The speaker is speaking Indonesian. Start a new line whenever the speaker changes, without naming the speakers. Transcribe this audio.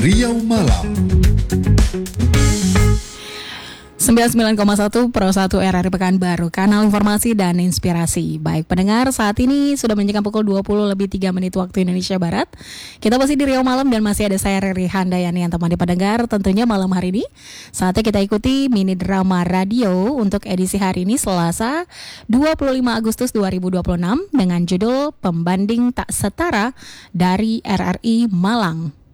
Riau Malam.
99,1 Pro 1 RRI Pekanbaru, kanal informasi dan inspirasi. Baik pendengar, saat ini sudah menunjukkan pukul 20:03 waktu Indonesia Barat. Kita masih di Riau Malam dan masih ada saya Riri Handayani yang temani pendengar. Tentunya malam hari ini saatnya kita ikuti mini drama radio untuk edisi hari ini Selasa 25 Agustus 2026 dengan judul Pembanding Tak Setara dari RRI Malang.